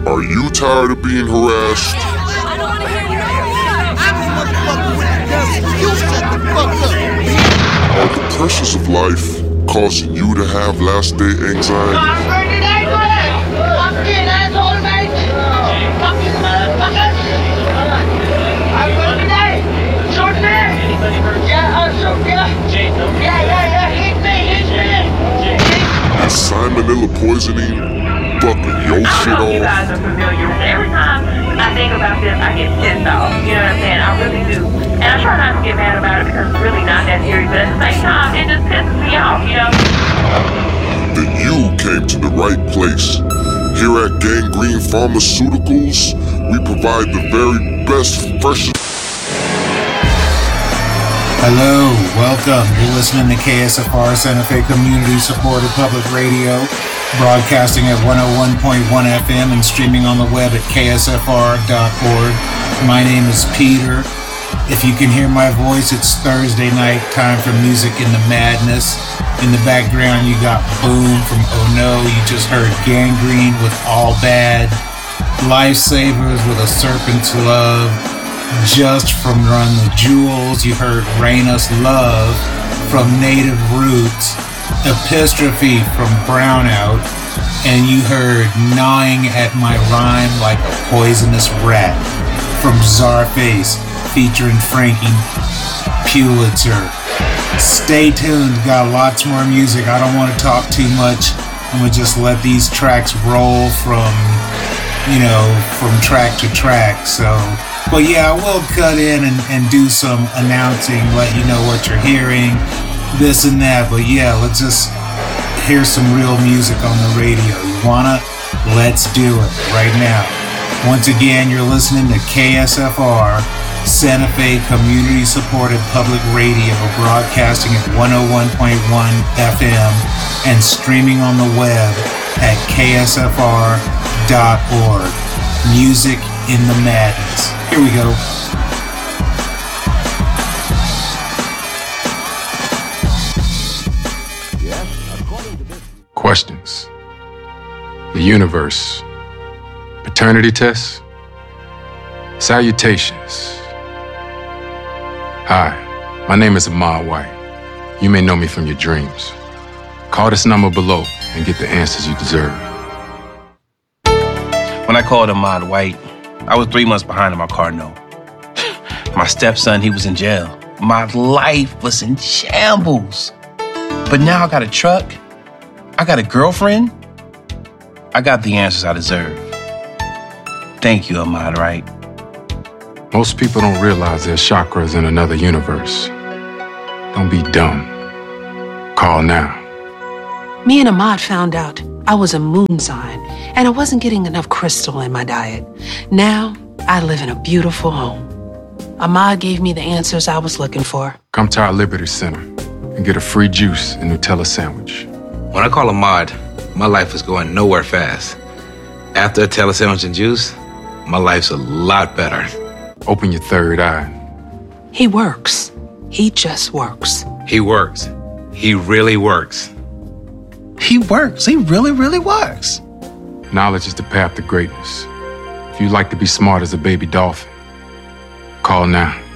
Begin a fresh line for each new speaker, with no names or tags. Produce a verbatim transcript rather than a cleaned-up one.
Are you tired of being harassed?
I don't want to hear you.
I'm the motherfucker with the gun. You shut the fuck up.
Are the pressures of life causing you to have last day anxiety?
I'm ready to die, fucking asshole, mate. Fucking motherfuckers. I'm ready to die. Shoot me. Yeah, I'll shoot you. Yeah, yeah, yeah. Hit me, hit me.
Is salmonella poisoning bucking your shit
I don't know if you
off?
guys are familiar with it. Every time I think about this, I get pissed off. You know what I'm saying? I really do. And I try not to get mad about it because it's really not that serious. But at the same time, it just pisses me off, you know?
Then you came to the right place. Here at Gangrene Pharmaceuticals, we provide the very best, freshest.
Hello, welcome. You're listening to K S F R, Santa Fe Community Supported Public Radio, broadcasting at one oh one point one F M and streaming on the web at K S F R dot org. My name is Peter. If you can hear my voice, it's Thursday night, time for Music in the Madness. In the background, you got Boom from Oh No. You just heard Gangrene with All Bad, Lifesavers with A Serpent's Love. Just from Run the Jewels, you heard Rain Us Love from Native Roots, Epistrophe from Brownout, and you heard Gnawing at My Rhyme Like a Poisonous Rat from Czarface featuring Frankie Pulitzer. Stay tuned, got lots more music. I don't want to talk too much. I'm going to just let these tracks roll from, you know, from track to track, so... But yeah, I will cut in and, and do some announcing, let you know what you're hearing, this and that. But yeah, let's just hear some real music on the radio. You wanna? Let's do it right now. Once again, you're listening to K S F R, Santa Fe Community Supported Public Radio, broadcasting at one oh one point one F M and streaming on the web at K S F R dot org. Music in the Madness. Here we go.
Questions. The universe. Paternity tests. Salutations. Hi, my name is Ahmad White. You may know me from your dreams. Call this number below and get the answers you deserve.
When I called Ahmad White, I was three months behind on my car note. My stepson, he was in jail. My life was in shambles. But now I got a truck. I got a girlfriend. I got the answers I deserve. Thank you, Ahmad White.
Most people don't realize there's chakras in another universe. Don't be dumb. Call now.
Me and Ahmad found out I was a moon sign and I wasn't getting enough crystal in my diet. Now, I live in a beautiful home. Ahmad gave me the answers I was looking for.
Come to our Liberty Center and get a free juice and Nutella sandwich.
When I call Ahmad, my life is going nowhere fast. After a Nutella sandwich and juice, my life's a lot better.
Open your third eye.
He works. He just works.
He works. He really works.
He works. He really, really works.
Knowledge is the path to greatness. If you'd like to be smart as a baby dolphin, call now.